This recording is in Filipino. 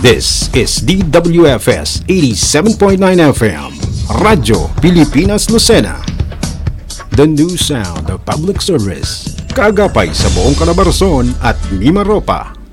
This is DWFS 87.9 FM, Radyo Pilipinas Lucena. The new sound of public service. Kaagapay sa buong Calabarzon at Mimaropa.